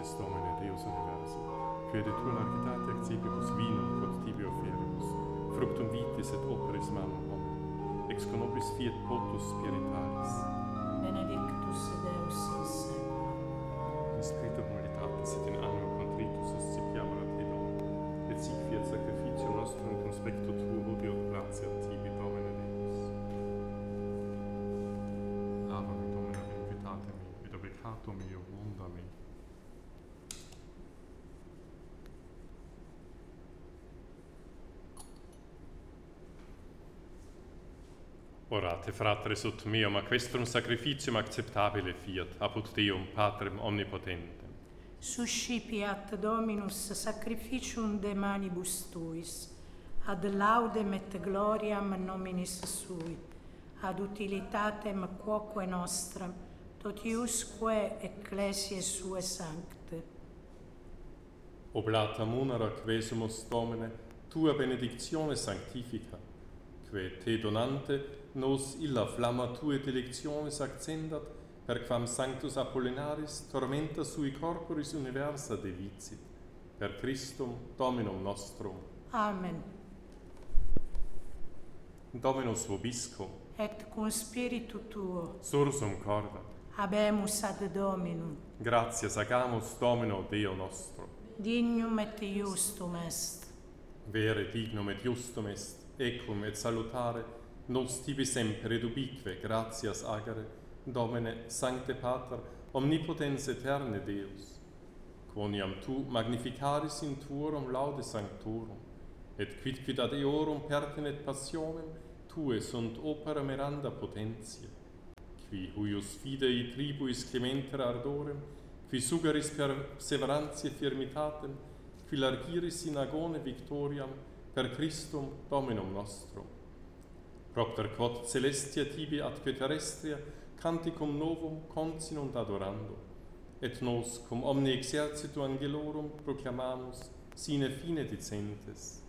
Sancte Domine Deus Universi, quia de tua largitate accipibus vinum quod tibio feribus, fructum vitis et operis manum homini, ex conobis fiat potus spiritualis. Benedictus Deus in saeculum. In spiritu humilitatis et in animo contritus ascipiamur a te, Domine, et sic fiat sacrificium nostrum conspecto tuo, Deo gratia tibi, Domine Deus. Lavami, Domine, invitatemi, et obbligato mio onda me. Orate, fratres, ut meum, ac vestrum sacrificium acceptabile fiat, apud Deum, Patrem omnipotentem. Suscipiat Dominus sacrificium de manibus tuis, ad laudem et gloriam nominis sui, ad utilitatem quoque nostram, totiusque ecclesiae sue sancte. Oblata munera quesumus, Domine, tua benedictione sanctifica, que te donante nos illa flamma tuae delectionis accendat, per quam Sanctus Apollinaris tormenta sui corporis universa devicit, per Christum Dominum nostrum. Amen. Dominus vobiscum, Et cum spiritu tuo, sursum corda, habemus ad Dominum, gratias agamus Domino Deo nostro. dignum et iustum est. Vere dignum et justum est, ecum et salutare, nos tibi semper ed ubique gratias agere, Domine, Sancte Pater, omnipotens eterne Deus, quoniam tu magnificaris in tuorum laude sanctorum, et quidquid ad eorum pertinet passionem, tue sunt opera miranda potentia, qui huius fidei tribuis clementer ardorem, qui sugeris perseverantiae firmitatem, qui largiris in agone victoriam, per Christum Dominum nostrum. Propter quod celestia tibi atque terrestria, canticum novum consinunt adorando, et nos cum omni exercitu angelorum proclamamus sine fine dicentes.